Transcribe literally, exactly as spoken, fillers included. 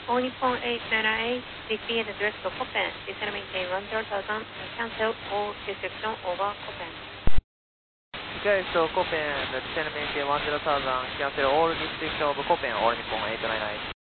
All Nippon eight ninety-eight, D P N address to Copen. Descend maintain one zero thousand. Cancel all reception over Copen. Guys, so Copen, descend maintain one zero thousand. Cancel all restriction over Copen. All Nippon eight ninety-eight.